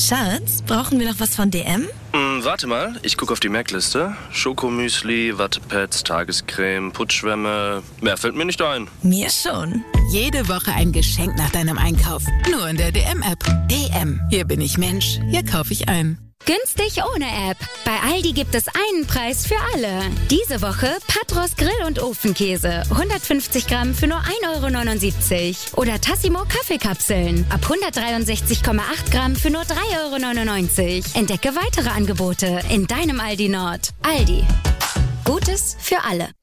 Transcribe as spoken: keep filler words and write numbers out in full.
Schatz, brauchen wir noch was von D M? Hm, warte mal, ich gucke auf die Merkliste. Schokomüsli, Wattepads, Tagescreme, Putschwämme. Mehr fällt mir nicht ein. Mir schon. Jede Woche ein Geschenk nach deinem Einkauf. Nur in der D M-App. D M. Hier bin ich Mensch. Hier kaufe ich ein. Günstig ohne App. Bei Aldi gibt es einen Preis für alle. Diese Woche Patros Grill- und Ofenkäse. hundertfünfzig Gramm für nur ein Euro neunundsiebzig. Oder Tassimo Kaffeekapseln. Ab hundertdreiundsechzig Komma acht Gramm für nur drei Euro neunundneunzig. Entdecke weitere Angebote in deinem Aldi Nord. Aldi. Gutes für alle.